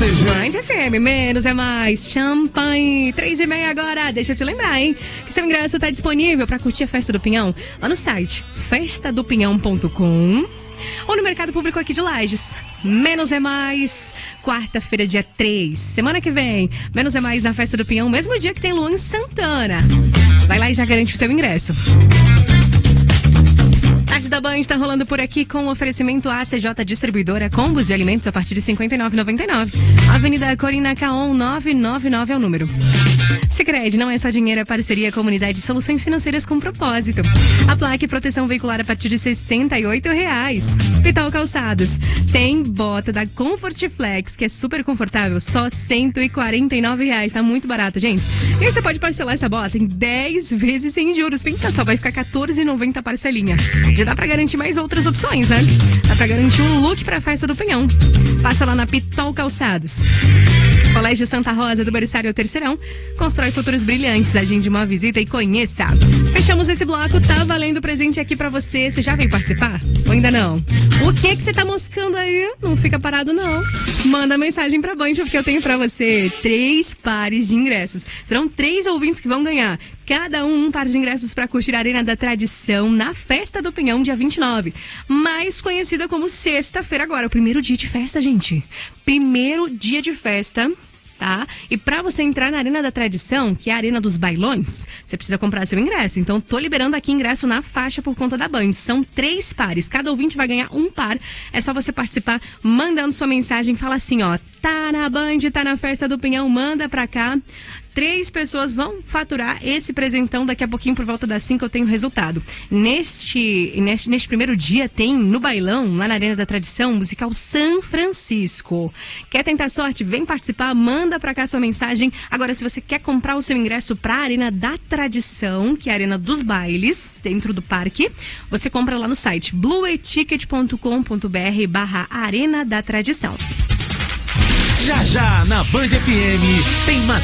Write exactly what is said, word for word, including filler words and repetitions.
Band F M, menos é mais. Champanhe, três e meia agora. Deixa eu te lembrar, hein? Que seu ingresso tá disponível pra curtir a Festa do Pinhão lá no site festa do pinhão ponto com ou no Mercado Público aqui de Lages. Menos é mais, quarta-feira, dia três. Semana que vem, menos é mais na Festa do Pinhão, mesmo dia que tem Luan Santana. Vai lá e já garante o teu ingresso. Tarde da Band está rolando por aqui com o oferecimento A C J Distribuidora, combos de alimentos a partir de cinquenta e nove reais e noventa e nove centavos. Avenida Corina Caon novecentos e noventa e nove é o número. Sicredi, não é só dinheiro, é parceria, comunidade, soluções financeiras com propósito. A placa e proteção veicular a partir de sessenta e oito reais. Vital Calçados, tem bota da Comfort Flex, que é super confortável, só cento e quarenta e nove reais, tá muito barato, gente. E aí você pode parcelar essa bota em dez vezes sem juros, pensa só, vai ficar quatorze reais e noventa centavos parcelinha. Já dá pra garantir mais outras opções, né? Dá pra garantir um look pra Festa do Pinhão. Passa lá na Pitol Calçados. Colégio Santa Rosa do Berçário ao Terceirão. Constrói futuros brilhantes. Agende uma visita e conheça. Fechamos esse bloco. Tá valendo presente aqui pra você. Você já veio participar? Ou ainda não? O que que você tá moscando aí? Não fica parado, não. Manda mensagem pra Band, porque eu tenho pra você três pares de ingressos. Serão três ouvintes que vão ganhar. Cada um um par de ingressos pra curtir a Arena da Tradição na Festa do Pinhão, dia vinte e nove. Mais conhecida como sexta-feira agora. O primeiro dia de festa, gente. Primeiro dia de festa. Tá? E pra você entrar na Arena da Tradição, que é a Arena dos Bailões, você precisa comprar seu ingresso. Então tô liberando aqui ingresso na faixa por conta da Band. São três pares, cada ouvinte vai ganhar um par. É só você participar mandando sua mensagem. Fala assim, ó, tá na Band, tá na Festa do Pinhão, manda pra cá. Três pessoas vão faturar esse presentão. Daqui a pouquinho, por volta das cinco, eu tenho o resultado. Neste, neste, neste primeiro dia, tem no bailão, lá na Arena da Tradição, musical São Francisco. Quer tentar sorte? Vem participar, manda pra cá sua mensagem. Agora, se você quer comprar o seu ingresso pra Arena da Tradição, que é a Arena dos Bailes, dentro do parque, você compra lá no site blueticket ponto com ponto br barra Arena da Tradição. Já já, na Band F M, tem matéria.